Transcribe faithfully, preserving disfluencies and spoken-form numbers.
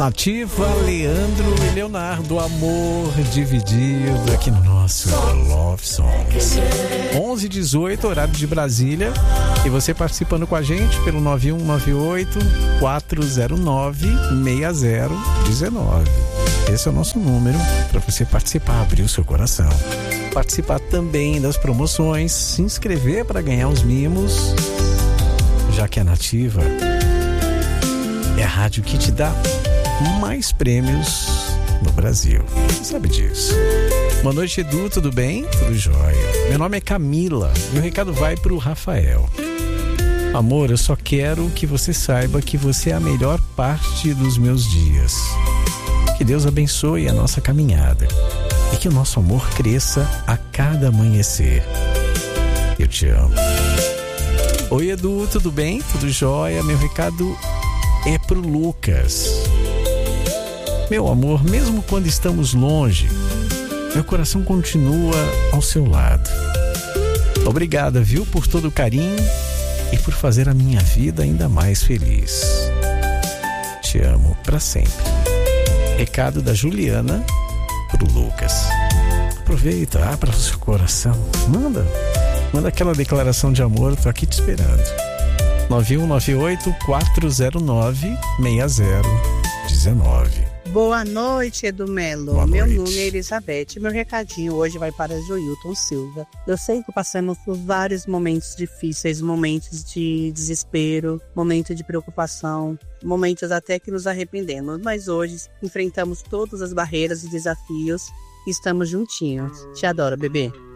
Nativa, Leandro e Leonardo, Amor Dividido, aqui no nosso Love Songs. onze e dezoito, horário de Brasília. E você participando com a gente pelo nove um nove oito, quatro zero nove, seis zero um nove. Esse é o nosso número para você participar, abrir o seu coração. Participar também das promoções, se inscrever para ganhar os mimos, já que a Nativa é a rádio que te dá mais prêmios no Brasil. Você sabe disso. Boa noite, Edu, tudo bem? Tudo jóia. Meu nome é Camila e o recado vai para o Rafael. Amor, eu só quero que você saiba que você é a melhor parte dos meus dias. Que Deus abençoe a nossa caminhada e que o nosso amor cresça a cada amanhecer. Eu te amo. Oi, Edu, tudo bem? Tudo jóia? Meu recado é pro Lucas. Meu amor, mesmo quando estamos longe, meu coração continua ao seu lado. Obrigada, viu, por todo o carinho e por fazer a minha vida ainda mais feliz. Te amo pra sempre. Recado da Juliana pro Lucas. Aproveita, abra o seu coração. Manda, manda aquela declaração de amor, tô aqui te esperando. nove um nove oito, quatro zero nove, seis zero um nove. Boa noite, Edu Melo. Boa Meu noite. nome é Elizabeth. Meu recadinho hoje vai para Joilton Silva. Eu sei que passamos por vários momentos difíceis, momentos de desespero, momentos de preocupação, momentos até que nos arrependemos, mas hoje enfrentamos todas as barreiras e desafios e estamos juntinhos. Te adoro, bebê.